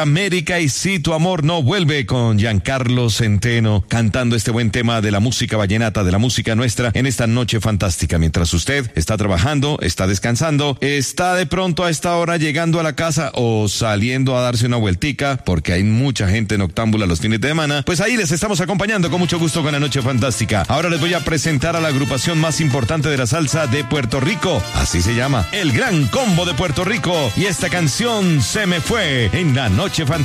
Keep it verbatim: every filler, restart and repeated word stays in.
América y si tu amor no vuelve, con Giancarlo Centeno cantando este buen tema de la música vallenata, de la música nuestra en esta noche fantástica. Mientras usted está trabajando, está descansando, está de pronto a esta hora llegando a la casa o saliendo a darse una vueltica, porque hay mucha gente noctámbula los fines de semana, pues ahí les estamos acompañando con mucho gusto con la noche fantástica. Ahora les voy a presentar a la agrupación más importante de la salsa de Puerto Rico, así se llama, el Gran Combo de Puerto Rico, y esta canción Se me fue en la noche fantástica.